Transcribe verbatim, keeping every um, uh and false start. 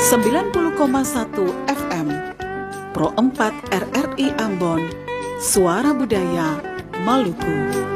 sembilan puluh koma satu F M, Pro empat R R I Ambon, Suara Budaya Maluku.